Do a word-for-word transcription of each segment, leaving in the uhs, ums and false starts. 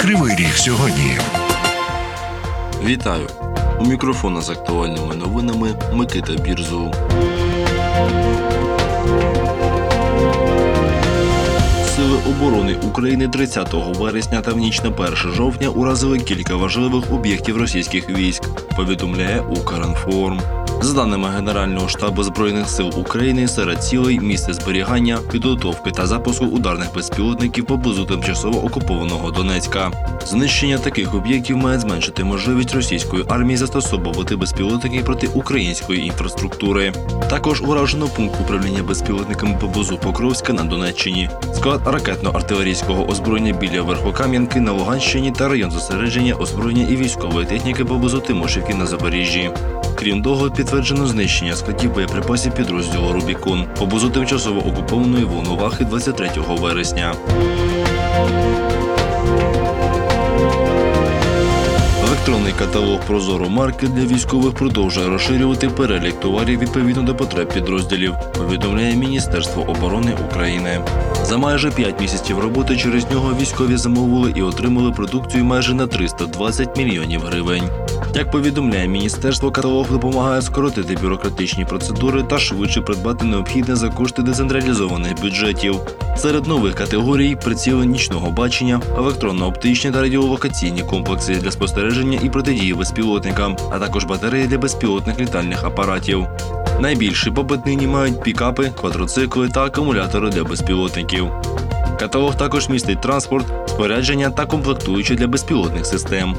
Кривий Ріг сьогодні. Вітаю! У мікрофона з актуальними новинами Микита Бірзов. Сили оборони України тридцятого вересня та в ніч на перше жовтня уразили кілька важливих об'єктів російських військ, повідомляє Укрінформ. За даними Генерального штабу Збройних сил України, серед цілей місце зберігання, підготовки та запуску ударних безпілотників поблизу тимчасово окупованого Донецька. Знищення таких об'єктів має зменшити можливість російської армії застосовувати безпілотники проти української інфраструктури. Також уражено пункт управління безпілотниками поблизу Покровська на Донеччині, склад ракетно-артилерійського озброєння біля Верхокам'янки на Луганщині та район зосередження озброєння і військової техніки поблизу Тимошівки на Запоріжжі. Крім того, підтверджено знищення складів боєприпасів підрозділу «Рубікон» поблизу тимчасово окупованої Волновахи двадцять третього вересня. Електронний каталог «Прозоро Маркет» для військових продовжує розширювати перелік товарів відповідно до потреб підрозділів, повідомляє Міністерство оборони України. За майже п'ять місяців роботи через нього військові замовили і отримали продукцію майже на триста двадцять мільйонів гривень. Як повідомляє міністерство, каталог допомагає скоротити бюрократичні процедури та швидше придбати необхідне за кошти децентралізованих бюджетів. Серед нових категорій – приціли нічного бачення, електронно-оптичні та радіолокаційні комплекси для спостереження і протидії безпілотникам, а також батареї для безпілотних літальних апаратів. Найбільший попит нині мають пікапи, квадроцикли та акумулятори для безпілотників. Каталог також містить транспорт, спорядження та комплектуючі для безпілотних систем.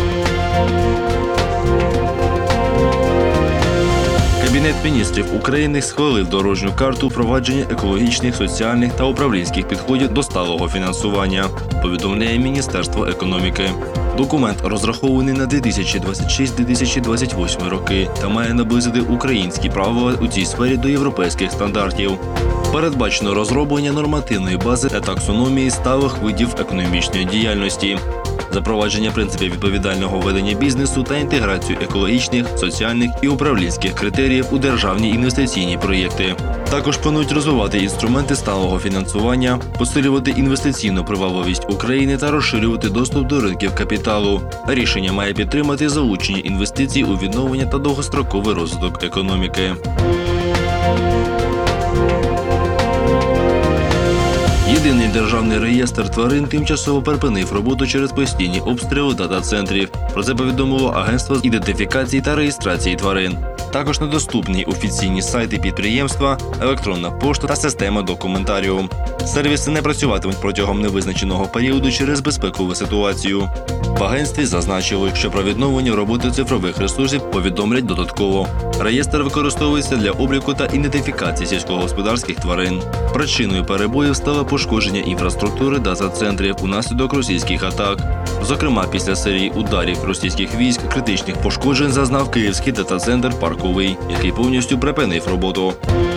Кабінет міністрів України схвалив дорожню карту впровадження екологічних, соціальних та управлінських підходів до сталого фінансування, повідомляє Міністерство економіки. Документ розрахований на дві тисячі двадцять шостий - дві тисячі двадцять восьмий роки та має наблизити українські правила у цій сфері до європейських стандартів. Передбачено розроблення нормативної бази та таксономії сталих видів економічної діяльності, запровадження принципів відповідального ведення бізнесу та інтеграцію екологічних, соціальних і управлінських критеріїв у державні інвестиційні проєкти. Також планують розвивати інструменти сталого фінансування, посилювати інвестиційну привабливість України та розширювати доступ до ринків капіталу. Рішення має підтримати залучення інвестицій у відновлення та довгостроковий розвиток економіки. Єдиний державний реєстр тварин тимчасово припинив роботу через постійні обстріли дата-центрів. Про це повідомило Агентство з ідентифікації та реєстрації тварин. Також недоступні офіційні сайти підприємства, електронна пошта та система документаріум. Сервіси не працюватимуть протягом невизначеного періоду через безпекову ситуацію. В агентстві зазначили, що про відновлення роботи цифрових ресурсів повідомлять додатково. Реєстр використовується для обліку та ідентифікації сільськогосподарських тварин. Причиною перебоїв стало пошкодження інфраструктури дата-центрів унаслідок російських атак. Зокрема, після серії ударів російських військ критичних пошкоджень зазнав київський дата-центр «Парковий», який повністю припинив роботу.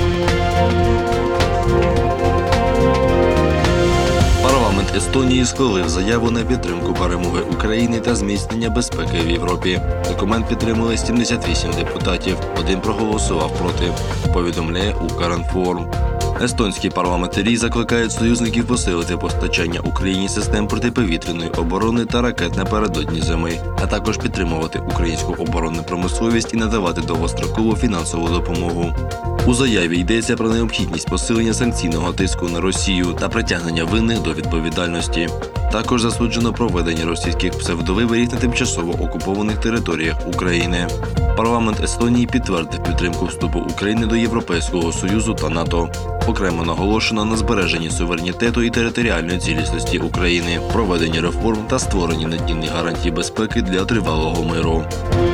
Парламент Естонії схвалив заяву на підтримку перемоги України та зміцнення безпеки в Європі. Документ підтримали сімдесят вісім депутатів, один проголосував проти, повідомляє Укрінформ. Естонські парламентарі закликають союзників посилити постачання Україні систем протиповітряної оборони та ракет напередодні зими, а також підтримувати українську оборонну промисловість і надавати довгострокову фінансову допомогу. У заяві йдеться про необхідність посилення санкційного тиску на Росію та притягнення винних до відповідальності. Також засуджено проведення російських псевдовиборів на тимчасово окупованих територіях України. Парламент Естонії підтвердив підтримку вступу України до Європейського Союзу та НАТО. Окремо наголошено на збереженні суверенітету і територіальної цілісності України, проведенні реформ та створенні надійних гарантій безпеки для тривалого миру.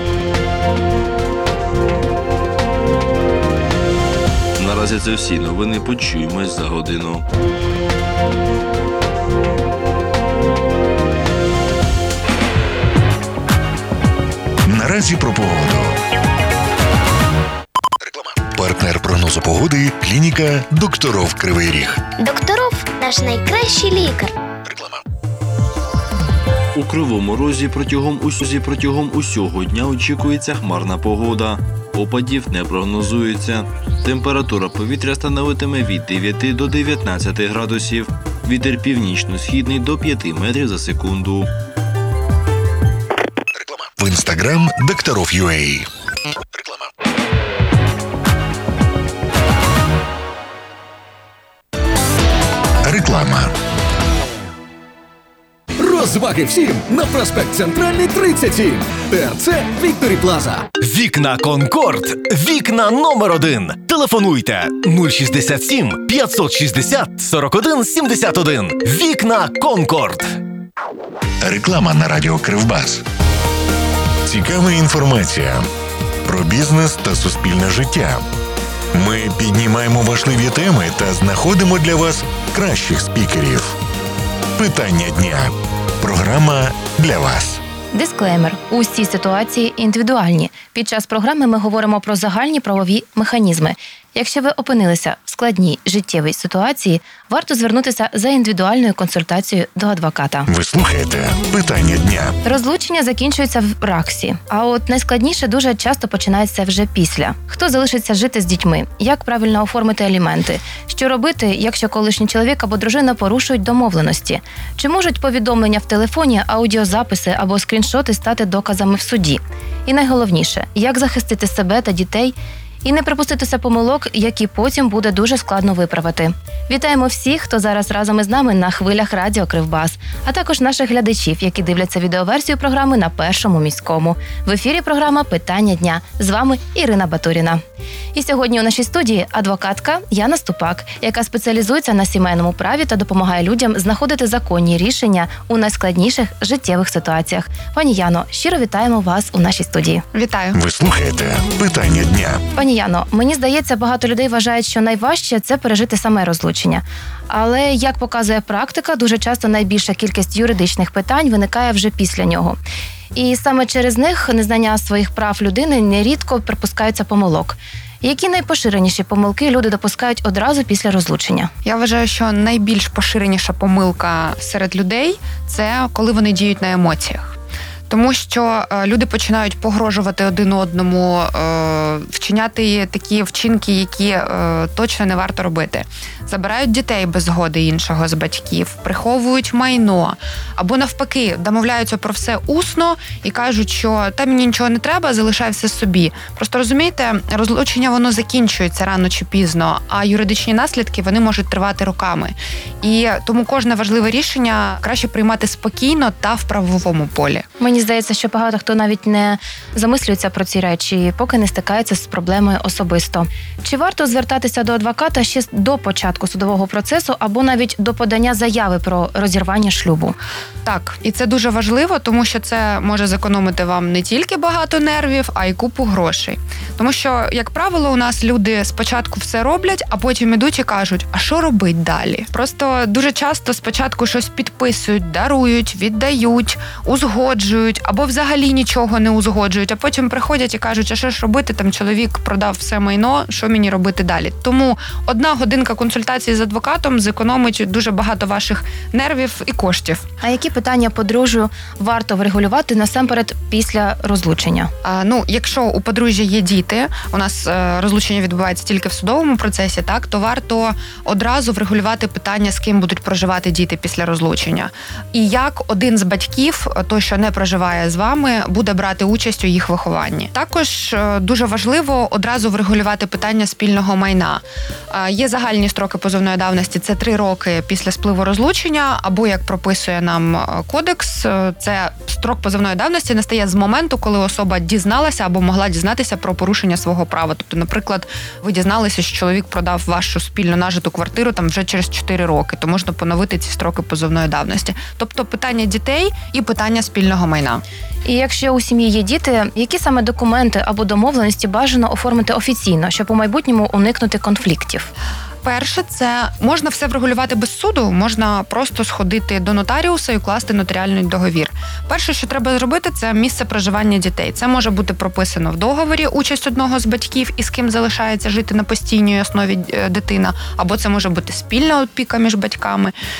Наразі це всі новини. Почуємось за годину. Наразі про погоду. Партнер прогнозу погоди – клініка «Докторов Кривий Ріг». Докторов – наш найкращий лікар. Реклама. У Кривому Розі протягом усього, протягом усього дня очікується хмарна погода. Опадів не прогнозується. Температура повітря становитиме від дев'яти до дев'ятнадцяти градусів. Вітер північно-східний до п'яти метрів за секунду. В інстаграм Докторов.ua. Реклама. Реклама. Розваги всім на проспект Центральний, тридцять сім. ТРЦ Вікторі Плаза. Вікна Конкорд. Вікна номер один. Телефонуйте нуль шістдесят сім п'ятсот шістдесят сорок один сімдесят один. Вікна Конкорд. Реклама на радіо Кривбас. Цікава інформація про бізнес та суспільне життя. Ми піднімаємо важливі теми та знаходимо для вас кращих спікерів. Питання дня. Програма для вас. Дисклеймер. Усі ситуації індивідуальні. Під час програми ми говоримо про загальні правові механізми. Якщо ви опинилися в складній життєвій ситуації, варто звернутися за індивідуальною консультацією до адвоката. Ви слухаєте Питання дня. Розлучення закінчується в РАКСі, а от найскладніше дуже часто починається вже після. Хто залишиться жити з дітьми? Як правильно оформити аліменти? Що робити, якщо колишній чоловік або дружина порушують домовленості? Чи можуть повідомлення в телефоні, аудіозаписи або скріншоти стати доказами в суді? І найголовніше, як захистити себе та дітей і не припуститися помилок, які потім буде дуже складно виправити. Вітаємо всіх, хто зараз разом із нами на хвилях радіо Кривбас, а також наших глядачів, які дивляться відеоверсію програми на Першому міському. В ефірі програма «Питання дня». З вами Ірина Батуріна. І сьогодні у нашій студії адвокатка Яна Ступак, яка спеціалізується на сімейному праві та допомагає людям знаходити законні рішення у найскладніших життєвих ситуаціях. Пані Яно, щиро вітаємо вас у нашій студії. Вітаю. Ви слухаєте Питання дня. Пані Яно, мені здається, багато людей вважають, що найважче – це пережити саме розлучення. Але, як показує практика, дуже часто найбільша кількість юридичних питань виникає вже після нього. І саме через них незнання своїх прав людини нерідко припускаються помилок. Які найпоширеніші помилки люди допускають одразу після розлучення? Я вважаю, що найбільш поширеніша помилка серед людей – це коли вони діють на емоціях. Тому що е, люди починають погрожувати один одному, е, вчиняти такі вчинки, які е, точно не варто робити. Забирають дітей без згоди іншого з батьків, приховують майно, або навпаки, домовляються про все усно і кажуть, що та мені нічого не треба, залишай все собі. Просто розумієте, розлучення воно закінчується рано чи пізно, а юридичні наслідки вони можуть тривати роками. І тому кожне важливе рішення краще приймати спокійно та в правовому полі. Мені здається, що багато хто навіть не замислюється про ці речі, поки не стикається з проблемою особисто. Чи варто звертатися до адвоката ще до початку судового процесу або навіть до подання заяви про розірвання шлюбу? Так, і це дуже важливо, тому що це може зекономити вам не тільки багато нервів, а й купу грошей. Тому що, як правило, у нас люди спочатку все роблять, а потім ідуть і кажуть, а що робити далі? Просто дуже часто спочатку щось підписують, дарують, віддають, узгоджують, або взагалі нічого не узгоджують, а потім приходять і кажуть, а що ж робити, там чоловік продав все майно, що мені робити далі? Тому одна годинка консультації з адвокатом зекономить дуже багато ваших нервів і коштів. А які питання подружжю варто врегулювати насамперед після розлучення? А, ну, якщо у подружжя є діти, у нас е, розлучення відбувається тільки в судовому процесі, так, то варто одразу врегулювати питання, з ким будуть проживати діти після розлучення. І як один з батьків, той, що не проживає з вами, буде брати участь у їх вихованні. Також е, дуже важливо одразу врегулювати питання спільного майна. Е, є загальні строки позовної давності, це три роки після спливу розлучення, або, як прописує нам кодекс, це строк позовної давності настає з моменту, коли особа дізналася або могла дізнатися про порушення свого права. Тобто, наприклад, ви дізналися, що чоловік продав вашу спільно нажиту квартиру там вже через чотири роки, то можна поновити ці строки позовної давності. Тобто питання дітей і питання спільного майна. І якщо у сім'ї є діти, які саме документи або домовленості бажано оформити офіційно, щоб у майбутньому уникнути конфліктів? Перше, це можна все врегулювати без суду, можна просто сходити до нотаріуса і укласти нотаріальний договір. Перше, що треба зробити, це місце проживання дітей. Це може бути прописано в договорі участь одного з батьків, із ким залишається жити на постійній основі дитина, або це може бути спільна опіка між батьками.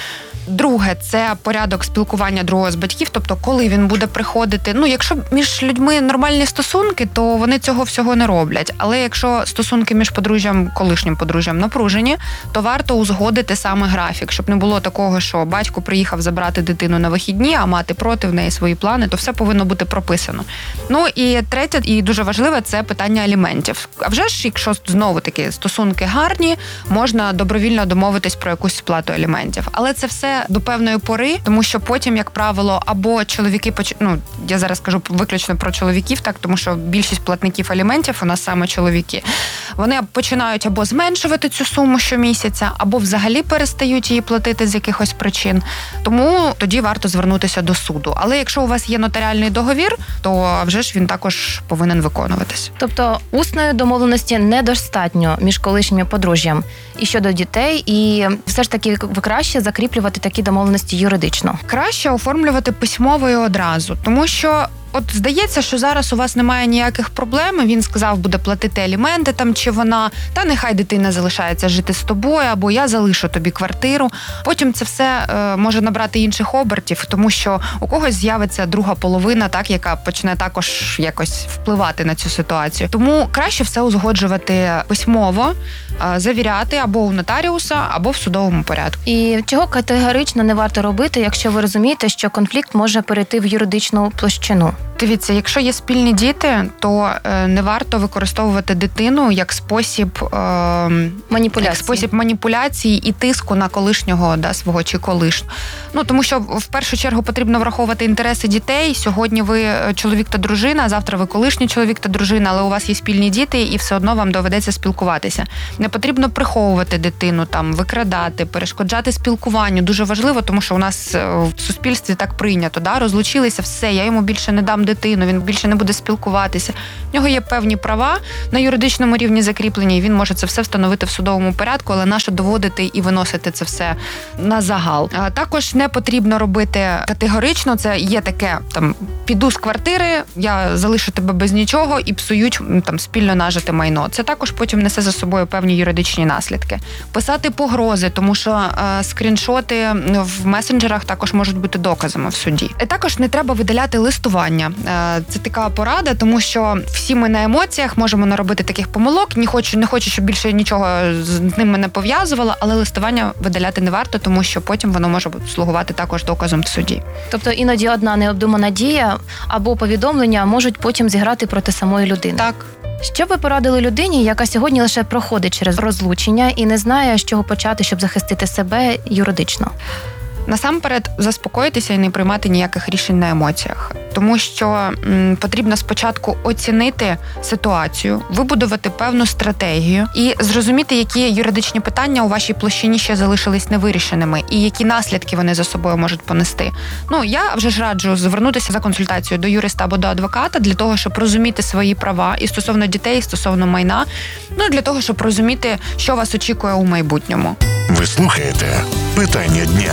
Друге, це порядок спілкування другого з батьків, тобто коли він буде приходити. Ну, якщо між людьми нормальні стосунки, то вони цього всього не роблять. Але якщо стосунки між подружжям, колишнім подружжям напружені, то варто узгодити саме графік, щоб не було такого, що батько приїхав забрати дитину на вихідні, а мати проти, в неї свої плани, то все повинно бути прописано. Ну і третє, і дуже важливе, це питання аліментів. А вже ж, якщо знову-таки стосунки гарні, можна добровільно домовитись про якусь сплату аліментів. Але це все до певної пори, тому що потім, як правило, або чоловіки, ну, я зараз кажу виключно про чоловіків, так, тому що більшість платників аліментів у нас саме чоловіки. Вони починають або зменшувати цю суму щомісяця, або взагалі перестають її платити з якихось причин. Тому тоді варто звернутися до суду. Але якщо у вас є нотаріальний договір, то вже ж він також повинен виконуватись. Тобто усної домовленості недостатньо між колишніми подружжям і щодо дітей, і все ж таки краще закріплювати такі домовленості юридично. Краще оформлювати письмово і одразу, тому що от здається, що зараз у вас немає ніяких проблем, він сказав, буде платити аліменти там чи вона, та нехай дитина залишається жити з тобою, або я залишу тобі квартиру. Потім це все е, може набрати інших обертів, тому що у когось з'явиться друга половина, так, яка почне також якось впливати на цю ситуацію. Тому краще все узгоджувати письмово, е, завіряти або у нотаріуса, або в судовому порядку. І чого категорично не варто робити, якщо ви розумієте, що конфлікт може перейти в юридичну площину? Дивіться, якщо є спільні діти, то е, не варто використовувати дитину як спосіб е, маніпуляції. Як спосіб маніпуляції і тиску на колишнього, да, свого чи колишнього. Ну, тому що в першу чергу потрібно враховувати інтереси дітей. Сьогодні ви чоловік та дружина, а завтра ви колишній чоловік та дружина, але у вас є спільні діти, і все одно вам доведеться спілкуватися. Не потрібно приховувати дитину, там, викрадати, перешкоджати спілкуванню. Дуже важливо, тому що у нас в суспільстві так прийнято, да, розлучилися, все, я йому більше не дам дитину, він більше не буде спілкуватися. В нього є певні права на юридичному рівні закріплені, і він може це все встановити в судовому порядку, але нащо доводити і виносити це все на загал. А також не потрібно робити категорично, це є таке, там, піду з квартири, я залишу тебе без нічого і псують там спільно нажите майно. Це також потім несе за собою певні юридичні наслідки. Писати погрози, тому що е, скріншоти в месенджерах також можуть бути доказами в суді. І також не треба видаляти листування. Це така порада, тому що всі ми на емоціях можемо наробити таких помилок. Не хочу, не хочу, щоб більше нічого з ним мене пов'язувало, але листування видаляти не варто, тому що потім воно може слугувати також доказом в суді. Тобто іноді одна необдумана дія або повідомлення можуть потім зіграти проти самої людини. Так. Що ви порадили людині, яка сьогодні лише проходить через розлучення і не знає, з чого почати, щоб захистити себе юридично? Насамперед, заспокоїтися і не приймати ніяких рішень на емоціях. Тому що м, потрібно спочатку оцінити ситуацію, вибудувати певну стратегію і зрозуміти, які юридичні питання у вашій площині ще залишились невирішеними і які наслідки вони за собою можуть понести. Ну, я вже ж раджу звернутися за консультацією до юриста або до адвоката для того, щоб розуміти свої права і стосовно дітей, і стосовно майна, ну і для того, щоб розуміти, що вас очікує у майбутньому. Ви слухаєте «Питання дня».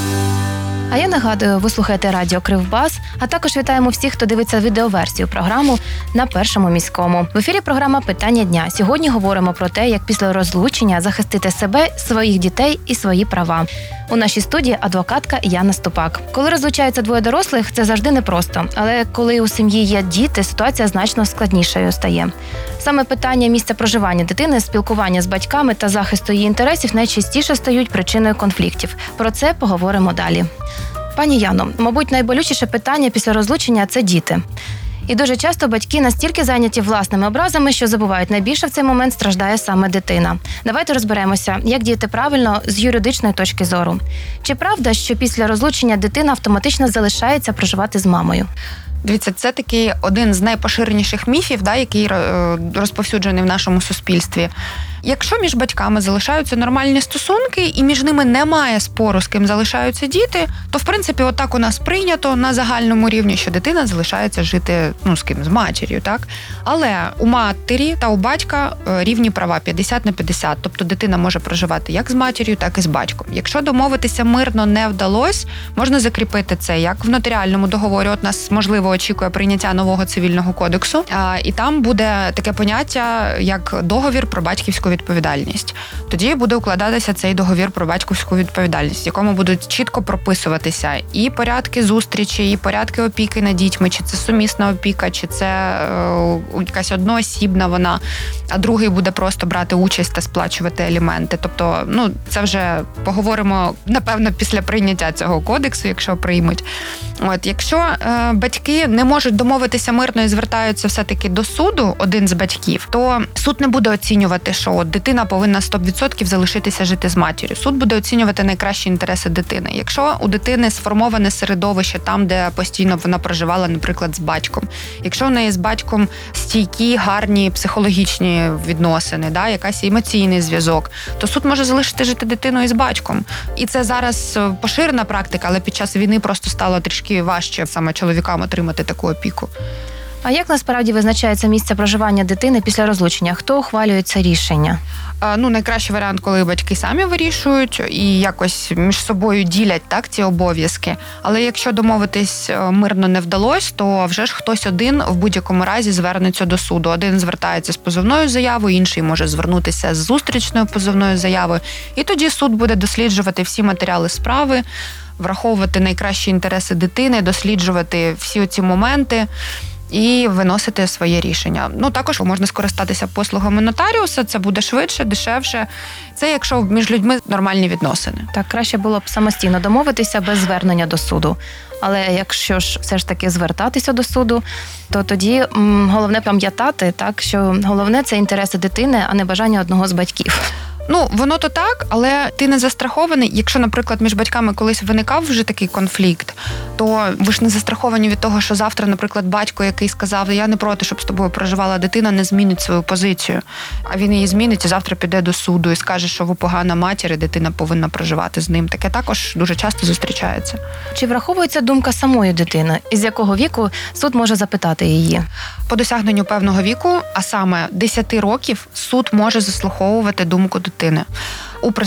А я нагадую, ви слухаєте радіо Кривбас, а також вітаємо всіх, хто дивиться відеоверсію програму на Першому міському. В ефірі програма «Питання дня». Сьогодні говоримо про те, як після розлучення захистити себе, своїх дітей і свої права. У нашій студії адвокатка Яна Ступак. Коли розлучаються двоє дорослих, це завжди непросто. Але коли у сім'ї є діти, ситуація значно складнішою стає. Саме питання місця проживання дитини, спілкування з батьками та захисту її інтересів найчастіше стають причиною конфліктів. Про це поговоримо далі. Пані Яно, мабуть, найболючіше питання після розлучення – це діти. І дуже часто батьки настільки зайняті власними образами, що забувають, найбільше в цей момент страждає саме дитина. Давайте розберемося, як діяти правильно з юридичної точки зору. Чи правда, що після розлучення дитина автоматично залишається проживати з мамою? Дивіться, це такий один з найпоширеніших міфів, да, який розповсюджений в нашому суспільстві. Якщо між батьками залишаються нормальні стосунки і між ними немає спору, з ким залишаються діти, то, в принципі, отак у нас прийнято на загальному рівні, що дитина залишається жити, ну, з ким, з матір'ю, так? Але у матері та у батька рівні права п'ятдесят на п'ятдесят, тобто дитина може проживати як з матір'ю, так і з батьком. Якщо домовитися мирно не вдалося, можна закріпити це як в нотаріальному договорі. От нас, можливо, очікує прийняття нового цивільного кодексу, і там буде таке поняття, як договір про батьківську відповідальність. Тоді буде укладатися цей договір про батьківську відповідальність, в якому будуть чітко прописуватися і порядки зустрічі, і порядки опіки над дітьми, чи це сумісна опіка, чи це е, якась одноосібна вона, а другий буде просто брати участь та сплачувати аліменти. Тобто, ну, це вже поговоримо, напевно, після прийняття цього кодексу, якщо приймуть. От, якщо е, батьки не можуть домовитися мирно і звертаються все-таки до суду, один з батьків, то суд не буде оцінювати, що от, дитина повинна сто відсотків залишитися жити з матір'ю. Суд буде оцінювати найкращі інтереси дитини. Якщо у дитини сформоване середовище там, де постійно вона проживала, наприклад, з батьком, якщо в неї з батьком стійкі, гарні психологічні відносини, да, якась емоційний зв'язок, то суд може залишити жити дитину із батьком. І це зараз поширена практика, але під час війни просто стало трішки важче саме чоловікам отримати таку опіку. А як насправді визначається місце проживання дитини після розлучення? Хто ухвалює це рішення? Ну, найкращий варіант, коли батьки самі вирішують і якось між собою ділять так ці обов'язки. Але якщо домовитись мирно не вдалося, то вже ж хтось один в будь-якому разі звернеться до суду. Один звертається з позовною заявою, інший може звернутися з зустрічною позовною заявою. І тоді суд буде досліджувати всі матеріали справи, враховувати найкращі інтереси дитини, досліджувати всі оці моменти і виносити своє рішення. Ну, також можна скористатися послугами нотаріуса, це буде швидше, дешевше. Це якщо між людьми нормальні відносини. Так, краще було б самостійно домовитися без звернення до суду. Але якщо ж все ж таки звертатися до суду, то тоді м, головне пам'ятати, так, що головне – це інтереси дитини, а не бажання одного з батьків. Ну, воно то так, але ти не застрахований. Якщо, наприклад, між батьками колись виникав вже такий конфлікт, то ви ж не застраховані від того, що завтра, наприклад, батько, який сказав, я не проти, щоб з тобою проживала дитина, не змінить свою позицію. А він її змінить і завтра піде до суду і скаже, що ви погана матір, і дитина повинна проживати з ним. Таке також дуже часто зустрічається. Чи враховується думка самої дитини? Із якого віку суд може запитати її? По досягненню певного віку, а саме десять років, суд може заслуховувати думку дитини. У